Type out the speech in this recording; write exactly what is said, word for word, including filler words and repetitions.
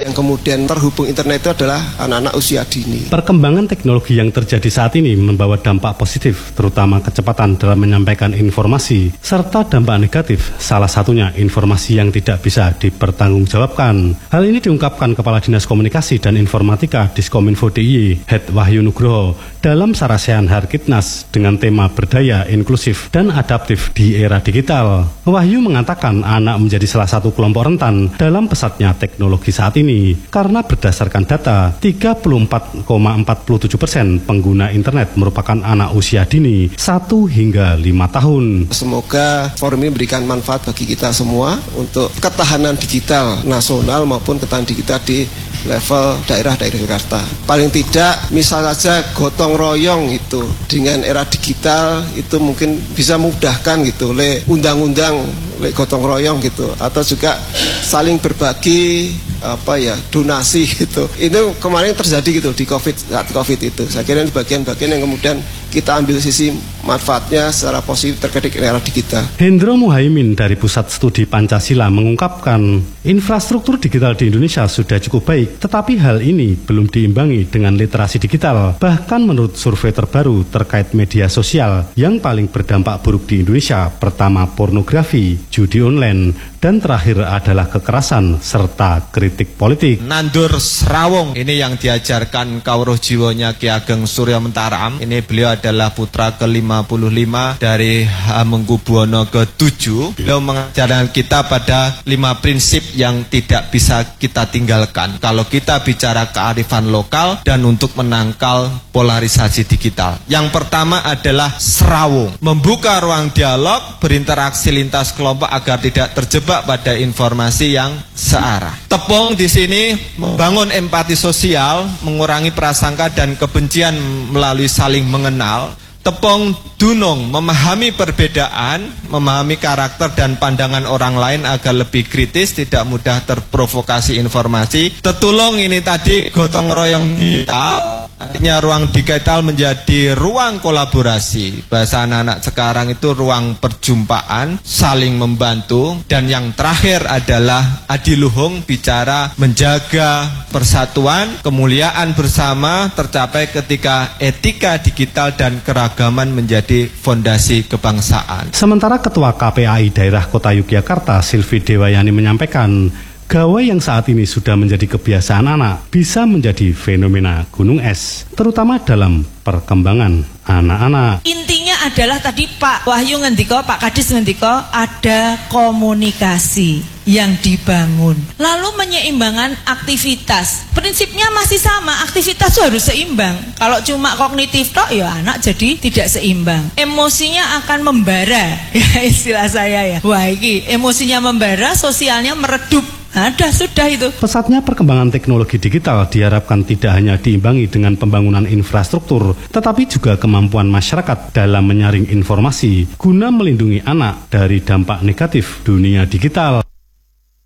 Yang kemudian terhubung internet itu adalah anak-anak usia dini. Perkembangan teknologi yang terjadi saat ini membawa dampak positif, terutama kecepatan dalam menyampaikan informasi, serta dampak negatif, salah satunya informasi yang tidak bisa dipertanggungjawabkan. Hal ini diungkapkan Kepala Dinas Komunikasi dan Informatika Diskominfo D I Y, Head Wahyu Nugroho, dalam Sarasehan Harkitnas dengan tema berdaya, inklusif, dan adaptif di era digital. Wahyu mengatakan anak menjadi salah satu kelompok rentan dalam pesatnya teknologi saat ini, karena berdasarkan data, tiga puluh empat koma empat tujuh persen pengguna internet merupakan anak usia dini satu hingga lima tahun. Semoga forum ini memberikan manfaat bagi kita semua untuk ketahanan digital nasional maupun ketahanan digital di level daerah-daerah Jakarta. Paling tidak, misal saja gotong royong itu dengan era digital itu mungkin bisa memudahkan gitu, oleh undang-undang, oleh gotong royong gitu, atau juga saling berbagi apa ya donasi gitu. Itu kemarin terjadi gitu di COVID saat COVID itu. Saya kira ini bagian-bagian yang kemudian kita ambil sisi manfaatnya secara positif terkait era digital. Hendro Muhaimin dari Pusat Studi Pancasila mengungkapkan infrastruktur digital di Indonesia sudah cukup baik, tetapi hal ini belum diimbangi dengan literasi digital. Bahkan menurut survei terbaru terkait media sosial yang paling berdampak buruk di Indonesia, pertama pornografi, judi online, dan terakhir adalah kekerasan serta kritik politik. Nandur Serawung ini yang diajarkan Kawruh Jiwonya Ki Ageng Surya Mentaram. Ini beliau adalah putra ke lima puluh lima dari Hamengkubuwono ke tujuh. Beliau mengajarkan kita pada lima prinsip yang tidak bisa kita tinggalkan kalau kita bicara kearifan lokal dan untuk menangkal polarisasi digital. Yang pertama adalah Serawung, membuka ruang dialog, berinteraksi lintas kelompok agar tidak terjebak pada informasi yang searah. Tepung di sini membangun empati sosial, mengurangi prasangka dan kebencian melalui saling mengenal. Tepung Dunung, memahami perbedaan, memahami karakter dan pandangan orang lain agar lebih kritis, tidak mudah terprovokasi informasi. Tetulung ini tadi gotong royong digital, artinya ruang digital menjadi ruang kolaborasi. Bahasa anak-anak sekarang itu ruang perjumpaan, saling membantu. Dan yang terakhir adalah adiluhung, bicara menjaga persatuan, kemuliaan bersama tercapai ketika etika digital dan keragaman Agaman menjadi fondasi kebangsaan. Sementara Ketua K P A I Daerah Kota Yogyakarta, Silvi Dewayani menyampaikan, gawai yang saat ini sudah menjadi kebiasaan anak bisa menjadi fenomena gunung es, terutama dalam perkembangan anak-anak. Intinya adalah tadi Pak Wahyu ngendiko, Pak Kadis ngendiko, ada komunikasi yang dibangun. Lalu menyeimbangkan aktivitas. Prinsipnya masih sama, aktivitas harus seimbang. Kalau cuma kognitif tok, ya anak jadi tidak seimbang. Emosinya akan membara, ya istilah saya ya. Wah ini emosinya membara, sosialnya meredup. Ada, sudah itu. Pesatnya perkembangan teknologi digital diharapkan tidak hanya diimbangi dengan pembangunan infrastruktur, tetapi juga kemampuan masyarakat dalam menyaring informasi guna melindungi anak dari dampak negatif dunia digital.